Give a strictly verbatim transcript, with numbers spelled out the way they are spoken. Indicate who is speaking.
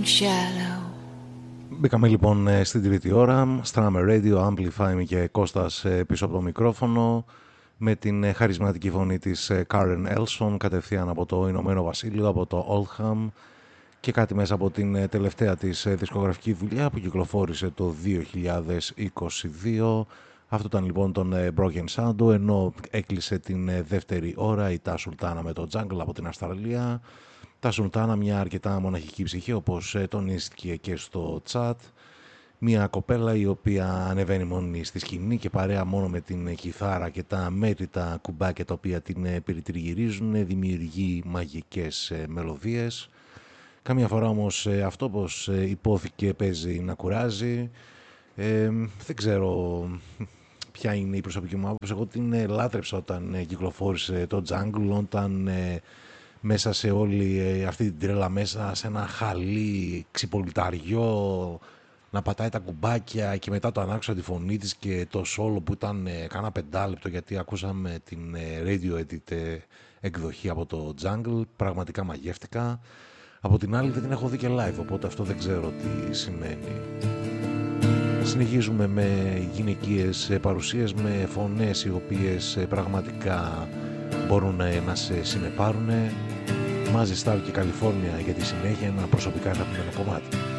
Speaker 1: Μπήκαμε λοιπόν στην τρίτη ώρα. Strammer Radio, Amplify και Κώστας πίσω από το μικρόφωνο, με την χαρισματική φωνή της Karen Elson, κατευθείαν από το Ηνωμένο Βασίλειο, από το Oldham, και κάτι μέσα από την τελευταία της δισκογραφική δουλειά που κυκλοφόρησε το δύο χιλιάδες είκοσι δύο. Αυτό ήταν λοιπόν τον Broken Shadow, ενώ έκλεισε την δεύτερη ώρα η Τα Σουλτάνα με το Jungle από την Αυστραλία. Τα Σουλτάνα, μια αρκετά μοναχική ψυχή, όπως τονίστηκε και στο chat. Μια κοπέλα η οποία ανεβαίνει μόνη στη σκηνή και παρέα μόνο με την κιθάρα και τα μέτρητα κουμπάκια τα οποία την περιτριγυρίζουν, δημιουργεί μαγικές μελωδίες. Καμιά φορά όμως αυτό, πως υπόθηκε, παίζει να κουράζει. Ε, δεν ξέρω ποια είναι η προσωπική μου άποψη. Εγώ την λάτρεψα όταν κυκλοφόρησε το Jungle, όταν ε, μέσα σε όλη αυτή την τρέλα, μέσα σε ένα χαλί ξυπολιταριό, να πατάει τα κουμπάκια, και μετά το ανάξω τη φωνή της και το solo που ήταν ε, κάνα πεντάλεπτο, γιατί ακούσαμε την ε, radio edit ε, εκδοχή από το Jungle. Πραγματικά μαγεύτηκα. Από την άλλη δεν την έχω δει και live, οπότε αυτό δεν ξέρω τι σημαίνει. Συνεχίζουμε με γυναικείες παρουσίες, με φωνές οι οποίες πραγματικά μπορούν να σε συνεπάρουν. Μάζι Στάρ και Καλιφόρνια για τη συνέχεια, ένα προσωπικά αγαπημένο κομμάτι.